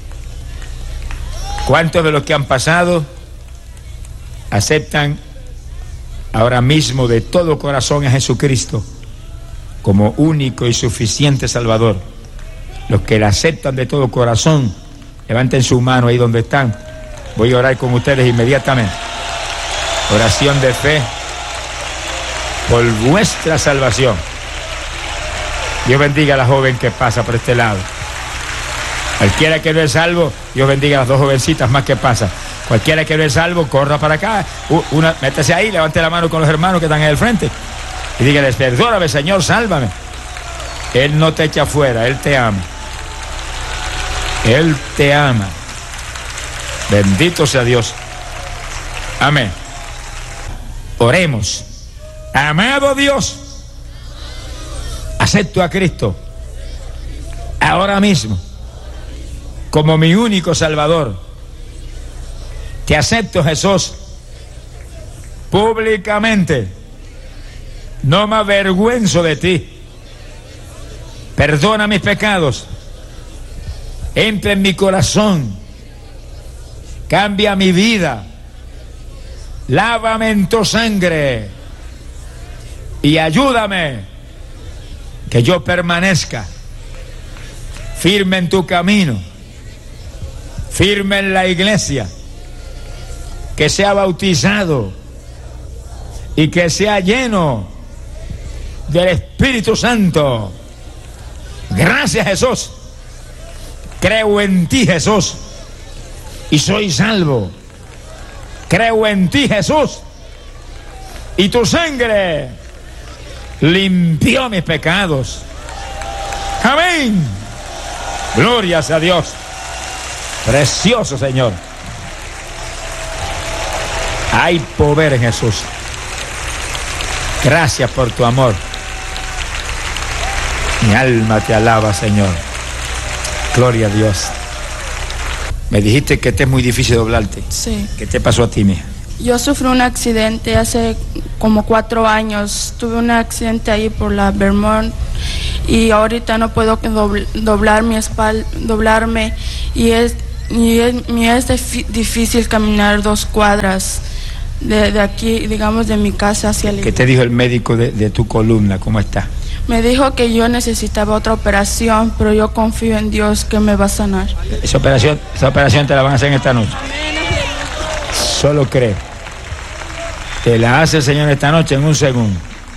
¿Cuántos de los que han pasado aceptan ahora mismo de todo corazón a Jesucristo como único y suficiente Salvador? Los que la aceptan de todo corazón, levanten su mano ahí donde están. Voy a orar con ustedes inmediatamente. Oración de fe por vuestra salvación. Dios bendiga a la joven que pasa por este lado. Cualquiera que no es salvo, Dios bendiga a las dos jovencitas más que pasan. Cualquiera que no es salvo, corra para acá. Una, métese ahí, levante la mano con los hermanos que están en el frente y dígales: perdóname, Señor, sálvame. Él no te echa fuera, Él te ama. Él te ama. Bendito sea Dios. Amén. Oremos. Amado Dios, acepto a Cristo ahora mismo como mi único Salvador. Te acepto, Jesús, públicamente. No me avergüenzo de ti. Perdona mis pecados. Entra en mi corazón. Cambia mi vida. Lávame en tu sangre. Y ayúdame que yo permanezca firme en tu camino, firme en la iglesia, que sea bautizado y que sea lleno del Espíritu Santo. Gracias, Jesús. Creo en ti, Jesús, y soy salvo. Creo en ti, Jesús, y tu sangre limpió mis pecados. Amén. Glorias a Dios. Precioso Señor. Hay poder en Jesús. Gracias por tu amor. Mi alma te alaba, Señor. Gloria a Dios. Me dijiste que te es muy difícil doblarte. Sí. ¿Qué te pasó a ti, mija? Yo sufrí un accidente hace como cuatro años. Tuve un accidente ahí por la Vermont y ahorita no puedo dobl doblar mi espalda, doblarme y es, y es, me es difícil caminar dos cuadras de, de aquí, digamos, de mi casa hacia el... ¿Qué te dijo el médico de, de tu columna? ¿Cómo está? Me dijo que yo necesitaba otra operación, pero yo confío en Dios que me va a sanar. Esa operación, esa operación te la van a hacer en esta noche. Solo cree. Te la hace el Señor esta noche en un segundo.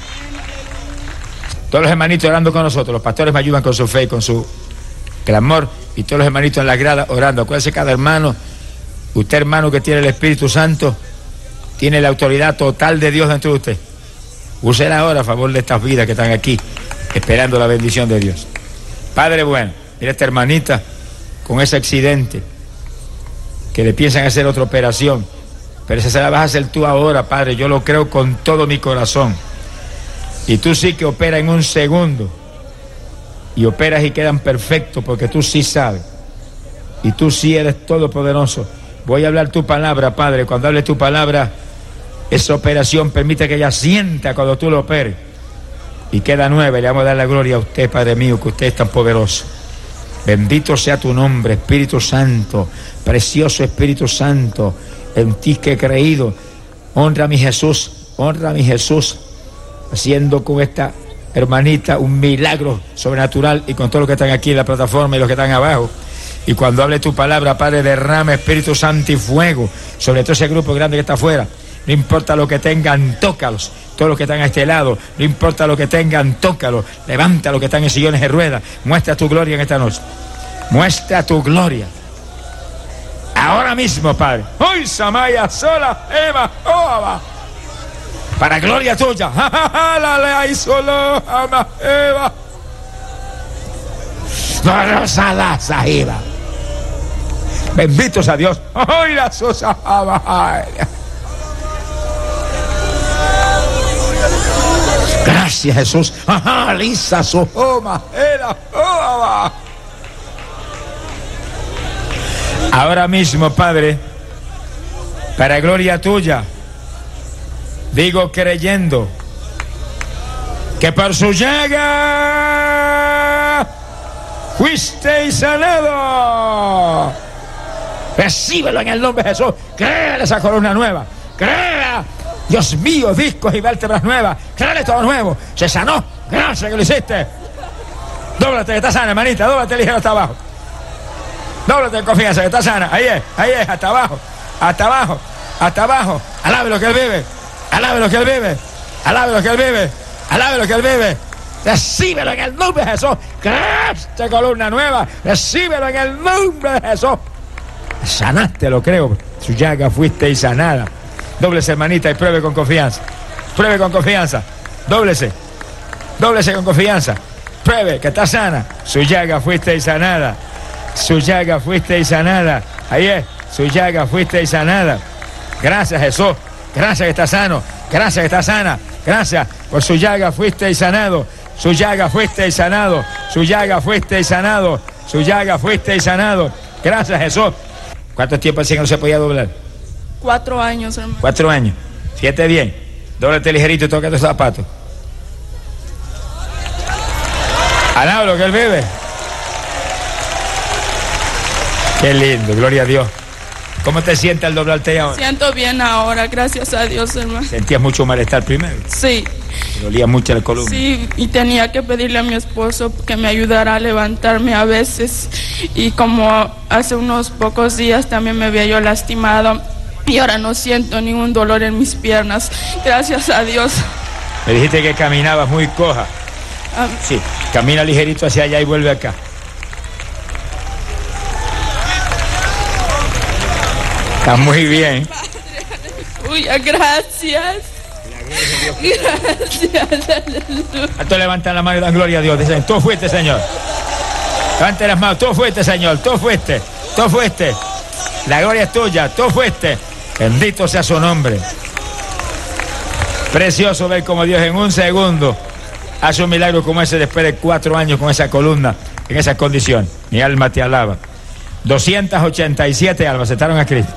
Todos los hermanitos orando con nosotros. Los pastores me ayudan con su fe y con su clamor. Y todos los hermanitos en la grada orando. Acuérdense, cada hermano, usted hermano que tiene el Espíritu Santo, tiene la autoridad total de Dios dentro de usted. Úsela ahora a favor de estas vidas que están aquí, esperando la bendición de Dios. Padre bueno, mira esta hermanita con ese accidente, que le piensan hacer otra operación, pero esa se la vas a hacer tú ahora, Padre. Yo lo creo con todo mi corazón. Y tú sí que operas en un segundo. Y operas y quedan perfectos, porque tú sí sabes. Y tú sí eres todopoderoso. Voy a hablar tu palabra, Padre. Cuando hable tu palabra, esa operación permite que ella sienta cuando tú lo operes. Y queda nueva. Y le vamos a dar la gloria a usted, Padre mío, que usted es tan poderoso. Bendito sea tu nombre, Espíritu Santo. Precioso Espíritu Santo. En ti que he creído. Honra a mi Jesús, honra a mi Jesús, haciendo con esta hermanita un milagro sobrenatural, y con todos los que están aquí en la plataforma y los que están abajo. Y cuando hable tu palabra, Padre, derrama Espíritu Santo y fuego sobre todo ese grupo grande que está afuera. No importa lo que tengan, tócalos. Todos los que están a este lado, no importa lo que tengan, tócalos. Levanta los que están en sillones de ruedas. Muestra tu gloria en esta noche. Muestra tu gloria. Ahora mismo, Padre. Hoy Samaya sola, Eva, Oba. Para gloria tuya. La ley solo, ama, Eva. Rosada, Sahiba. Benditos a Dios. Hoy la sosa, gracias, Jesús. Lisa, Sojoma, Era, Oba. Ahora mismo, Padre, para gloria tuya, digo creyendo que por su llaga fuisteis sanado. Recíbelo en el nombre de Jesús. Créele esa columna nueva. Créele, Dios mío, discos y vértebras nuevas. Créele todo nuevo. Se sanó. Gracias que lo hiciste. Dóblate que está sana, hermanita. Dóblate ligero hasta abajo. Dóblate en confianza que está sana. Ahí es, ahí es, hasta abajo, hasta abajo, hasta abajo. Alabe lo que él vive, alabe lo que él vive, alabe lo que él vive, alabe lo que él vive. Recíbelo en el nombre de Jesús. Esta columna nueva, recíbelo en el nombre de Jesús. Sanaste, lo creo. Su llaga fuiste y sanada. Dóblese, hermanita, y pruebe con confianza. Pruebe con confianza. Dóblese. Dóblese con confianza. Pruebe que está sana. Su llaga fuiste y sanada. Su llaga fuiste y sanada. Ahí es. Su llaga fuiste y sanada. Gracias, Jesús. Gracias que está sano. Gracias que está sana. Gracias por su llaga fuiste y sanado. Su llaga fuiste y sanado. Su llaga fuiste y sanado. Su llaga fuiste y sanado. Gracias, Jesús. ¿Cuánto tiempo hacía que no se podía doblar? Cuatro años, hermano. Cuatro años. Siete bien. Dóblate ligerito y toca tus zapatos. Alaba lo que él vive. Qué lindo, gloria a Dios. ¿Cómo te sientes al doblarte ahora? Siento bien ahora, gracias a Dios, hermano. ¿Sentías mucho malestar primero? Sí. ¿Te dolía mucho la columna? Sí, y tenía que pedirle a mi esposo que me ayudara a levantarme a veces. Y como hace unos pocos días también me había yo lastimado y ahora no siento ningún dolor en mis piernas. Gracias a Dios. Me dijiste que caminabas muy coja. Um, sí, camina ligerito hacia allá y vuelve acá. Está muy bien. Uy, gracias. Gracias, aleluya. Alto, levantan la mano y dan gloria a Dios. Dicen, tú fuiste, Señor. Levanten las manos, tú fuiste, Señor. Tú fuiste, tú fuiste. La gloria es tuya, tú fuiste. Bendito sea su nombre. Precioso ver como Dios en un segundo hace un milagro como ese después de cuatro años con esa columna, en esa condición. Mi alma te alaba. doscientas ochenta y siete almas aceptaron a Cristo.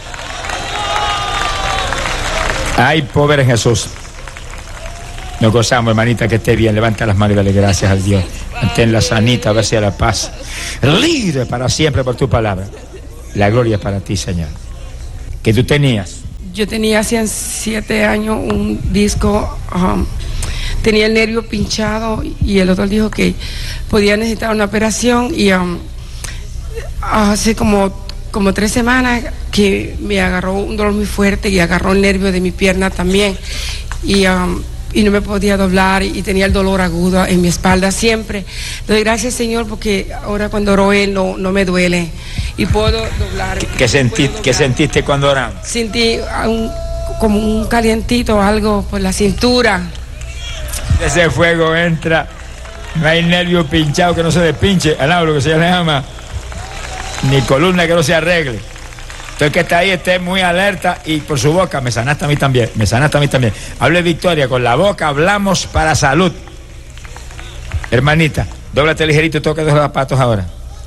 Ay, pobre Jesús. Nos gozamos, hermanita, que esté bien. Levanta las manos y dale gracias al Dios. Manténla sanita, a ver si a la paz. Libre para siempre por tu palabra. La gloria es para ti, Señor. ¿Qué tú tenías? Yo tenía hace siete años un disco, um, tenía el nervio pinchado y el doctor dijo que podía necesitar una operación y um, hace como, como tres semanas que me agarró un dolor muy fuerte y agarró el nervio de mi pierna también y, um, y no me podía doblar y tenía el dolor agudo en mi espalda siempre. Doy gracias, Señor, porque ahora cuando oro Él no, no me duele y puedo doblar. ¿Qué, qué, sentí, doblar. ¿Qué sentiste cuando oramos? Sentí un, como un calientito, algo por la cintura. Ese fuego entra, no hay nervio pinchado que no se despinche, alaba lo que se llama, ni columna que no se arregle. Entonces que está ahí, esté muy alerta y por su boca, me sanaste a mí también, me sanaste a mí también. Hable victoria, con la boca hablamos para salud. Hermanita, dóblate ligerito y toca los zapatos ahora.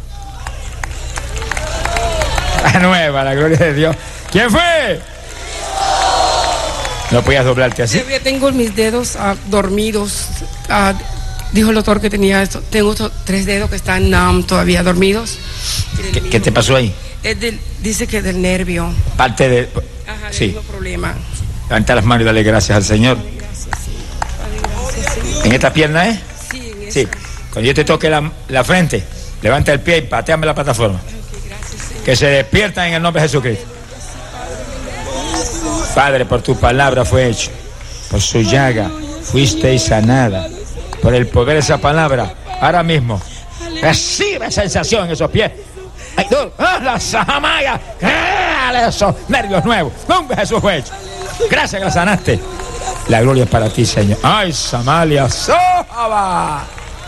La nueva, la gloria de Dios. ¿Quién fue? ¿No podías doblarte así? Yo tengo mis dedos uh, dormidos. Uh, dijo el doctor que tenía esto. Tengo estos tres dedos que están um, todavía dormidos. ¿Qué, ¿Qué te pasó ahí? Es del, dice que del nervio. Parte de... Ajá, del sí. mismo problema. Levanta las manos y dale gracias al Señor. Gracias, sí. Padre, gracias, Señor. ¿En esta pierna es? Sí, en esa. Sí. Cuando yo te toque la, la frente, levanta el pie y pateame la plataforma. Okay, gracias, Señor. Que se despiertan en el nombre de Jesucristo. Padre, por tu palabra fue hecho, por su llaga fuisteis sanada, por el poder de esa palabra. Ahora mismo recibe sensación en esos pies. Ay, no, ah, la samaya, ah, esos nervios nuevos. Nombre de Jesús fue hecho. Gracias que la sanaste. La gloria es para ti, Señor. Ay, Samalia, Sohaba.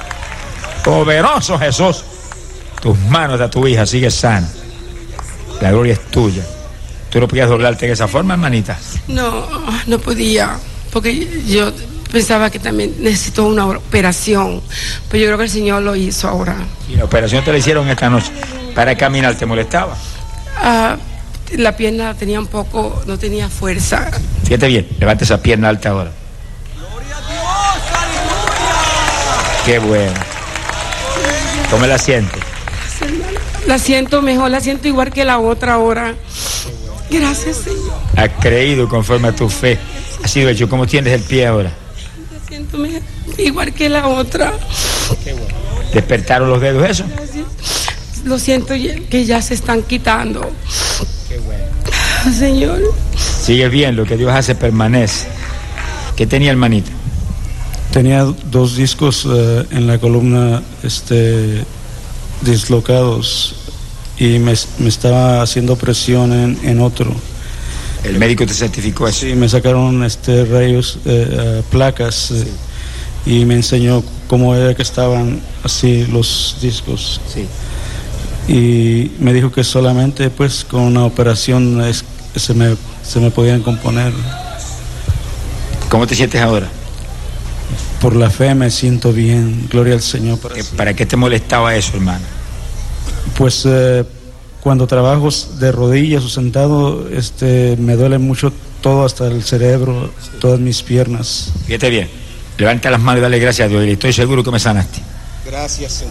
Poderoso Jesús. Tus manos de tu hija sigue sana. La gloria es tuya. ¿Tú no podías doblarte de esa forma, hermanita? No, no podía, porque yo pensaba que también necesitó una operación, pero yo creo que el Señor lo hizo ahora. ¿Y la operación te la hicieron esta noche? ¿Para caminar te molestaba? Ah, la pierna tenía un poco, no tenía fuerza. Fíjate bien, levanta esa pierna alta ahora. ¡Gloria a Dios! ¡Aleluya! Qué bueno. ¿Cómo la sientes? La siento mejor, la siento igual que la otra ahora. Gracias, Señor. Has creído conforme a tu fe. Ha sido hecho. ¿Cómo tienes el pie ahora? La siento mejor, igual que la otra. Qué bueno. ¿Despertaron los dedos eso? Gracias. Lo siento que ya se están quitando. Qué bueno. Señor. Sigue bien, lo que Dios hace permanece. ¿Qué tenía, hermanita? Tenía dos discos uh, en la columna este, dislocados y me, me estaba haciendo presión en, en otro. ¿El médico te certificó eso? Sí, me sacaron este, rayos, eh, uh, placas sí. eh, y me enseñó cómo era que estaban así los discos. Sí. Y me dijo que solamente pues con una operación es, se, me, se me podían componer. ¿Cómo te sientes ahora? Por la fe me siento bien, gloria al Señor. Para, ¿Para qué te molestaba eso, hermano? Pues eh, cuando trabajo de rodillas o sentado, este, me duele mucho todo, hasta el cerebro, todas mis piernas. Fíjate bien, levanta las manos y dale gracias a Dios. Y estoy seguro que me sanaste. Gracias, Señor.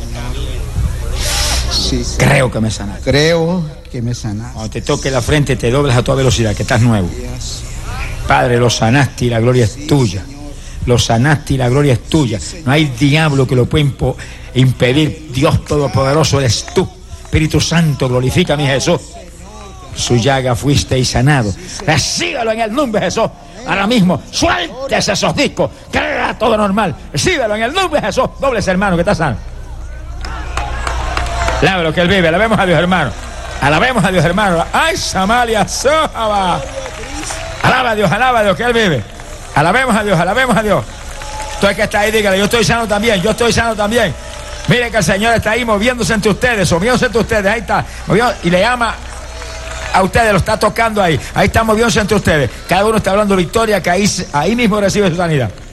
Sí, creo que me sanaste. Creo que me sanaste. Cuando te toque la frente, te doblas a toda velocidad, que estás nuevo. Padre, lo sanaste y la gloria es tuya. Lo sanaste y la gloria es tuya. No hay diablo que lo pueda impo- impedir. Dios Todopoderoso eres tú. Espíritu Santo, glorifica a mi Jesús. Su llaga fuiste y sanado. Recíbelo en el nombre de Jesús. Ahora mismo, suéltese esos discos. Crea todo normal. Recíbelo en el nombre de Jesús. Dobles, hermano, que está sano. Alabemos que Él vive. Alabemos a Dios, hermano. Alabemos a Dios, hermano. Ay, Samalia, Sohaba. Alaba a Dios, alaba a Dios, que Él vive. Alabemos a Dios, alabemos a Dios. Tú el que está ahí, dígale, yo estoy sano también, yo estoy sano también. Miren que el Señor está ahí moviéndose entre ustedes, moviéndose entre ustedes, ahí está, moviendo, y le llama a ustedes, lo está tocando ahí, ahí está moviéndose entre ustedes. Cada uno está hablando victoria, que ahí, ahí mismo recibe su sanidad.